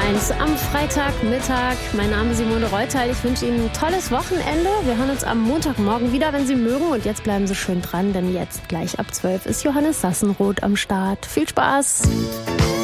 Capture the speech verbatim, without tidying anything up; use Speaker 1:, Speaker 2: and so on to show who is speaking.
Speaker 1: eins am Freitagmittag. Mein Name ist Simone Reutal. Ich wünsche Ihnen ein tolles Wochenende. Wir hören uns am Montagmorgen wieder, wenn Sie mögen. Und jetzt bleiben Sie schön dran, denn jetzt gleich ab zwölf ist Johannes Sassenroth am Start. Viel Spaß!